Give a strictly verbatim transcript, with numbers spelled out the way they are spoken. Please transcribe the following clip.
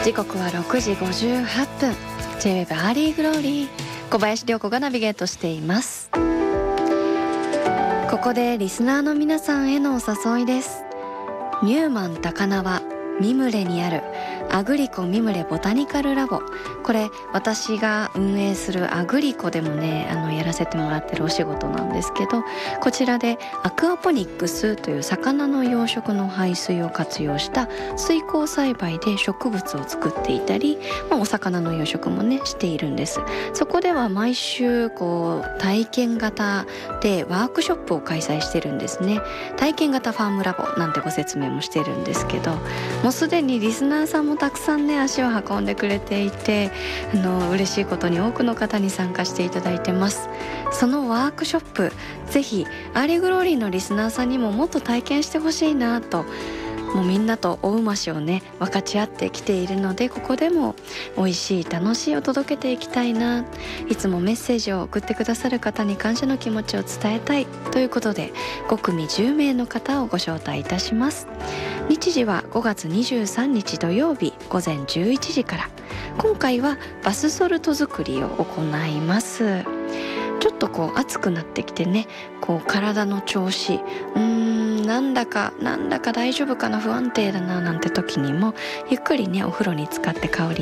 時刻はろくじごじゅうはっぷん、 ジェイウェーブ アーリーグローリー、小林涼子がナビゲートしています。ここでリスナーの皆さんへのお誘いです。ニューマン高輪ミムレにあるアグリコミムレボタニカルラボ、これ私が運営するアグリコでもねあのやらせてもらってるお仕事なんですけど、こちらでアクアポニックスという魚の養殖の排水を活用した水耕栽培で植物を作っていたり、まあ、お魚の養殖もねしているんです。そこでは毎週こう体験型でワークショップを開催してるんですね。体験型ファームラボなんてご説明もしてるんですけど、もうすでにリスナーさんもたくさんね足を運んでくれていて、あの嬉しいことに多くの方に参加していただいてます。そのワークショップ、ぜひアーリーグローリーのリスナーさんにももっと体験してほしいなと、もうみんなとおうましをね分かち合ってきているので、ここでも美味しい楽しいを届けていきたいな、いつもメッセージを送ってくださる方に感謝の気持ちを伝えたいということで、ごくみじゅうめいの方をご招待いたします。日時はごがつにじゅうさんにち土曜日ごぜんじゅういちじから。今回はバスソルト作りを行います。ちょっとこう暑くなってきてね、こう体の調子うーんなんだかなんだか大丈夫かな、不安定だななんて時にもゆっくりねお風呂に浸かって香り